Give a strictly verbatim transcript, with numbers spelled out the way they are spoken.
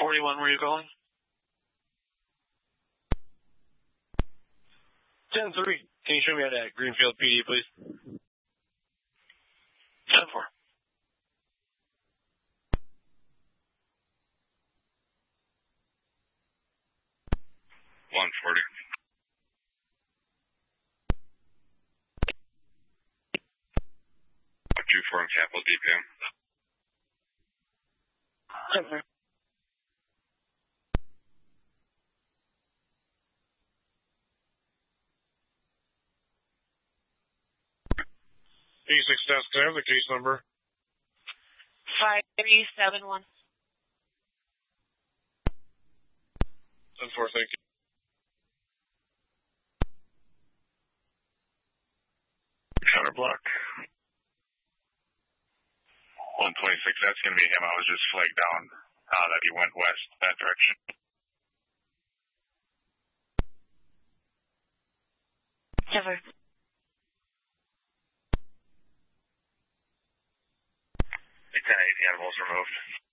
forty-one, where are you calling? ten three. Can you show me out at Greenfield P D, please? ten four. one forty. two four in Capital D P M. ten four. eighty-six desk, can I have the case number? five three seven one. ten four, thank you. Counter block. one twenty-six, that's going to be him. I was just flagged down uh, that he went west that direction. Cover. ten eighty animals removed.